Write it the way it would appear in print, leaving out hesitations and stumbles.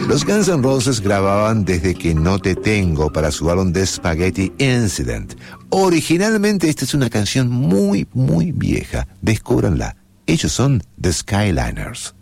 Los Guns N' Roses grababan Desde que no te tengo para su álbum The Spaghetti Incident. Originalmente esta es una canción muy, muy vieja. Descúbranla. Ellos son The Skyliners.